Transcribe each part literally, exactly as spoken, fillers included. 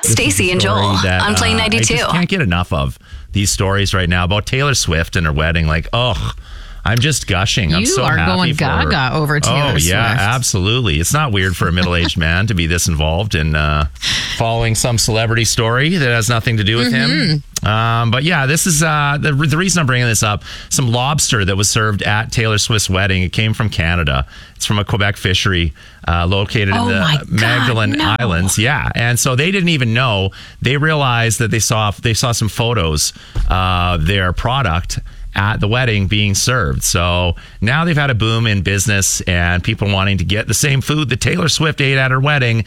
Stacey and Joel that, on Play uh, ninety-two. I just can't get enough of these stories right now about Taylor Swift and her wedding. Like, oh, I'm just gushing. I'm You so are happy going for gaga her. over Taylor Oh, yeah, Swift. absolutely. It's not weird for a middle-aged man to be this involved in uh, following some celebrity story that has nothing to do with Mm-hmm. him. Um, but yeah, this is uh, the, the reason I'm bringing this up. Some lobster that was served at Taylor Swift's wedding. It came from Canada. It's from a Quebec fishery uh, located Oh in my the God, Magdalen no. Islands. Yeah, and so they didn't even know. They realized that they saw they saw some photos of their product at the wedding being served. So now they've had a boom in business and people wanting to get the same food that Taylor Swift ate at her wedding.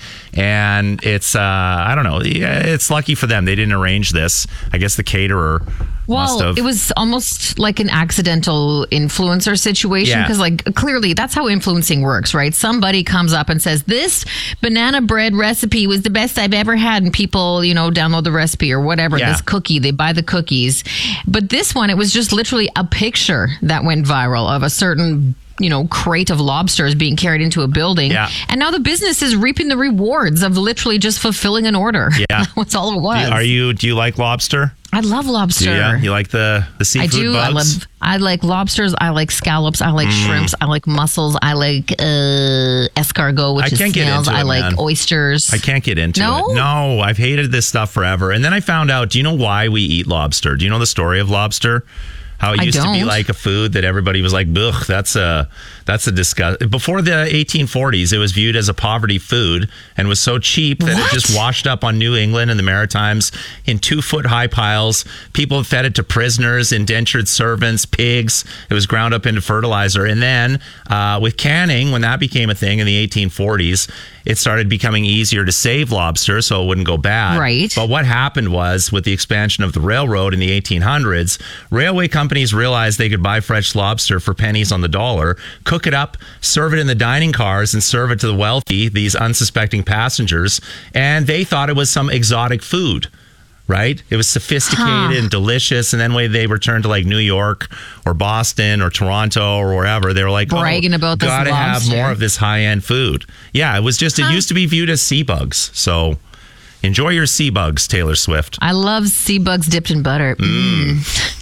And it's, uh, I don't know, it's lucky for them. They didn't arrange this. I guess the caterer must Well, have. it was almost like an accidental influencer situation Yeah. because, like, clearly that's how influencing works, right? Somebody comes up and says, this banana bread recipe was the best I've ever had. And people, you know, download the recipe or whatever, Yeah. this cookie, they buy the cookies. But this one, it was just literally a picture that went viral of a certain, you know, crate of lobsters being carried into a building. Yeah. And now the business is reaping the rewards of literally just fulfilling an order. Yeah. That's all it Do was. you- Are you, do you like lobster? I love lobster. Do you? You like the, the seafood I do. bugs? I love. I like lobsters. I like scallops. I like Mm. shrimps. I like mussels. I like uh, escargot, which I is can't get snails. into I it, like man. oysters. I can't get into No? it. No, I've hated this stuff forever. And then I found out, do you know why we eat lobster? Do you know the story of lobster? How it I used to be don't. like a food that everybody was like, ugh, that's a, that's a disgust. Before the eighteen forties, it was viewed as a poverty food and was so cheap that What? it just washed up on New England and the Maritimes in two foot high piles. People fed it to prisoners, indentured servants, pigs. It was ground up into fertilizer. And then uh, with canning, when that became a thing in the eighteen forties, it started becoming easier to save lobster so it wouldn't go bad. Right. But what happened was, with the expansion of the railroad in the eighteen hundreds, railway companies realized they could buy fresh lobster for pennies on the dollar, cook it up, serve it in the dining cars, and serve it to the wealthy, these unsuspecting passengers. And they thought it was some exotic food. Right? It was sophisticated Huh. and delicious. And then when they returned to like New York or Boston or Toronto or wherever, they were like, Bragging oh, about this gotta have lobster. more of this high end food. Yeah, it was just, it Huh. used to be viewed as sea bugs. So enjoy your sea bugs, Taylor Swift. I love sea bugs dipped in butter. Mm.